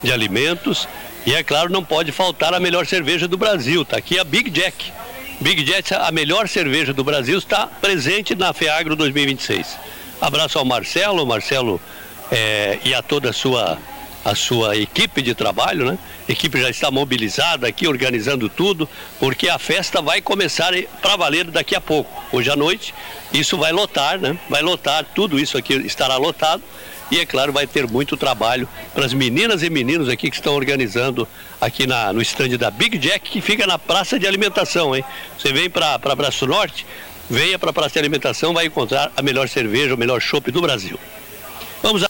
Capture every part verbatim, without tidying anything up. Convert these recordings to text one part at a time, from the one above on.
de alimentos e, é claro, não pode faltar a melhor cerveja do Brasil. Está aqui a Big Jack. Big Jack, a melhor cerveja do Brasil, está presente na FEAGRO dois mil e vinte e seis. Abraço ao Marcelo, Marcelo é, e a toda a sua, a sua equipe de trabalho, né? A equipe já está mobilizada aqui, organizando tudo, porque a festa vai começar para valer daqui a pouco. Hoje à noite, isso vai lotar, né? Vai lotar, tudo isso aqui estará lotado. E, é claro, vai ter muito trabalho para as meninas e meninos aqui que estão organizando aqui na, no estande da Big Jack, que fica na praça de alimentação, hein? Você vem para Braço Norte, venha para a praça de alimentação, vai encontrar a melhor cerveja, o melhor chopp do Brasil. Vamos a...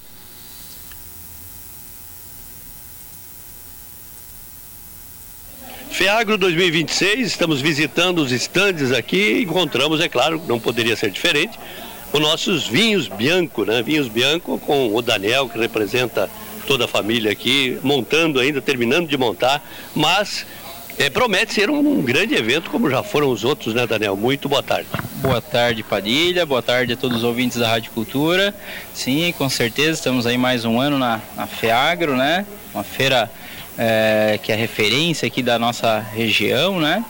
FEAGRO dois mil e vinte e seis, estamos visitando os estandes aqui, encontramos, é claro, não poderia ser diferente, os nossos vinhos Bianco, né? Vinhos Bianco com o Daniel, que representa toda a família aqui, montando ainda, terminando de montar, mas é, promete ser um, um grande evento, como já foram os outros, né, Daniel? Muito boa tarde. Boa tarde, Padilha, boa tarde a todos os ouvintes da Rádio Cultura. Sim, com certeza, estamos aí mais um ano na, na FEAGRO, né? Uma feira é, que é referência aqui da nossa região, né?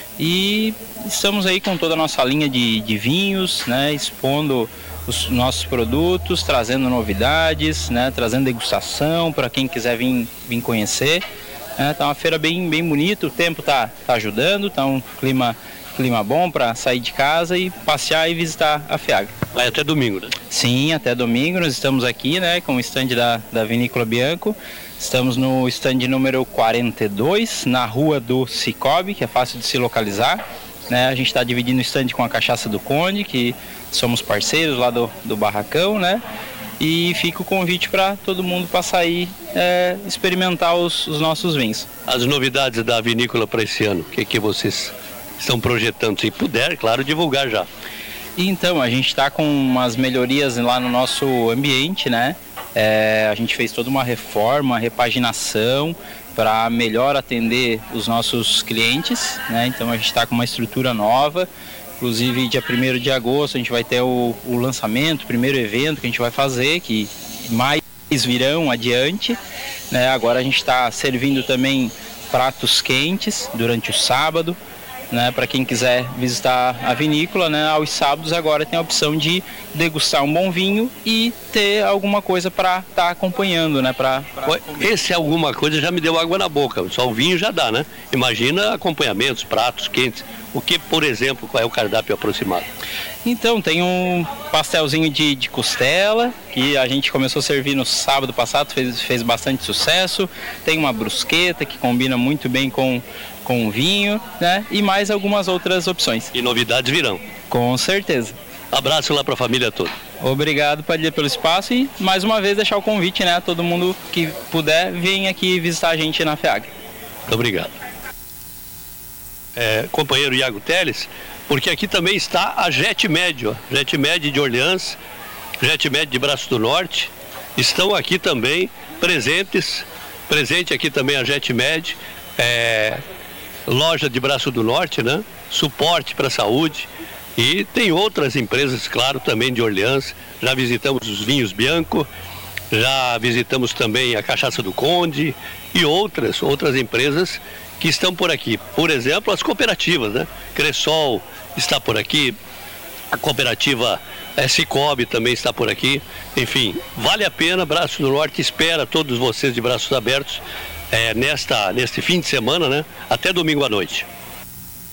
E estamos aí com toda a nossa linha de, de vinhos, né, expondo os nossos produtos, trazendo novidades, né, trazendo degustação para quem quiser vir, vir conhecer. Né, tá uma feira bem, bem bonita, o tempo tá, tá ajudando, tá um clima, clima bom para sair de casa e passear e visitar a FEAGRO. Vai até domingo, né? Sim, até domingo nós estamos aqui, né, com o stand da, da Vinícola Bianco. Estamos no stand número quarenta e dois, na Rua do Cicobi, que é fácil de se localizar. Né? A gente está dividindo o stand com a Cachaça do Conde, que somos parceiros lá do, do Barracão, né? E fica o convite para todo mundo passar aí é, experimentar os, os nossos vinhos. As novidades da vinícola para esse ano, o que, que vocês estão projetando? Se puder, claro, divulgar já. Então, a gente está com umas melhorias lá no nosso ambiente, né? É, a gente fez toda uma reforma, repaginação para melhor atender os nossos clientes, né? Então a gente está com uma estrutura nova, inclusive dia primeiro de agosto a gente vai ter o, o lançamento, o primeiro evento que a gente vai fazer, que mais virão adiante, né? Agora a gente está servindo também pratos quentes durante o sábado, né, para quem quiser visitar a vinícola, né, aos sábados agora tem a opção de degustar um bom vinho e ter alguma coisa para estar tá acompanhando, né, para esse alguma coisa já me deu água na boca, só o vinho já dá, né? Imagina acompanhamentos, pratos quentes. O que, por exemplo, qual é o cardápio aproximado? Então, tem um pastelzinho de, de costela, que a gente começou a servir no sábado passado, fez, fez bastante sucesso. Tem uma brusqueta, que combina muito bem com, com o vinho, né? E mais algumas outras opções. E novidades virão. Com certeza. Abraço lá para a família toda. Obrigado, Padilha, pelo espaço e, mais uma vez, deixar o convite, né? A todo mundo que puder, vem aqui visitar a gente na FEAGRO. Muito obrigado. É, companheiro Iago Teles, porque aqui também está a JetMed, ó, JetMed de Orleans, JetMed de Braço do Norte, estão aqui também presentes, presente aqui também a JetMed, é, loja de Braço do Norte, né? Suporte para a saúde, e tem outras empresas, claro, também de Orleans. Já visitamos os vinhos Bianco, já visitamos também a Cachaça do Conde e outras, outras empresas que estão por aqui. Por exemplo, as cooperativas, né? Cressol está por aqui, a cooperativa é, Cicobi também está por aqui. Enfim, vale a pena. Braço do Norte espera todos vocês de braços abertos é, nesta, neste fim de semana, né? Até domingo à noite.